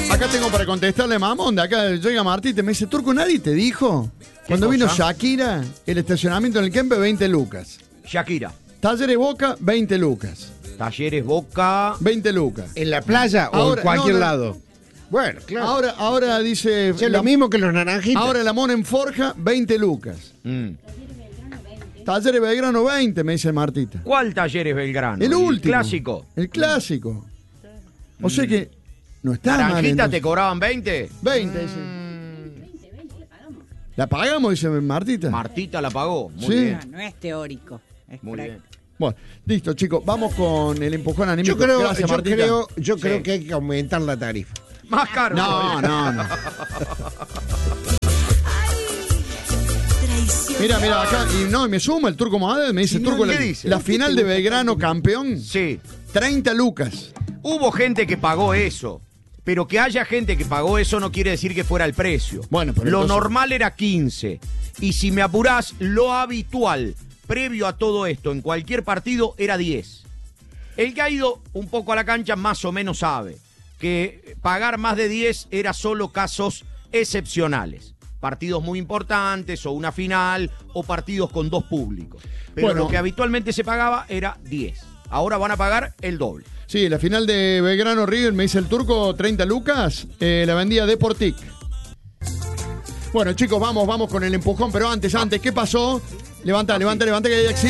Acá tengo para contestarle Mamonda. Acá llega Martita y me dice, Turco, ¿nadie te dijo? Cuando vino Shakira, el estacionamiento en el Kempe, 20 lucas. Shakira. Talleres Boca, 20 lucas. Talleres Boca. 20 lucas. ¿En la playa o Ahora, en cualquier no. lado? Bueno, claro. Ahora dice... Es lo mismo que los naranjitos. Ahora la Mona en Forja, 20 lucas. Talleres Belgrano, 20, me dice Martita. ¿Cuál Talleres Belgrano? El último. Clásico. El clásico. O sea que no está mal. ¿Naranjita entonces. te cobraban 20? 20, dice. ¿La pagamos, dice Martita? Martita la pagó. Muy Sí. bien. No es teórico. Es Muy bien. práctico. Bueno, listo, chicos. Vamos con el empujón anímico. Gracias, Yo Martita. creo que hay que aumentar la tarifa. Más caro. No. Mira, acá, y me suma el Turco Mohamed, me dice, Sí, Turco, ¿qué la, dice? la final de Belgrano campeón, Sí. 30 lucas. Hubo gente que pagó eso. Pero que haya gente que pagó eso no quiere decir que fuera el precio. Bueno, pero lo entonces... normal era 15. Y si me apurás, lo habitual, previo a todo esto, en cualquier partido, era 10. El que ha ido un poco a la cancha más o menos sabe que pagar más de 10 era solo casos excepcionales. Partidos muy importantes, o una final, o partidos con 2 públicos. Pero Bueno. lo que habitualmente se pagaba era 10. Ahora van a pagar el doble. Sí, la final de Belgrano River, me dice el Turco, 30 lucas, la vendía Deportic. Bueno, chicos, vamos con el empujón, pero antes, ¿qué pasó? Levanta, que hay accidente.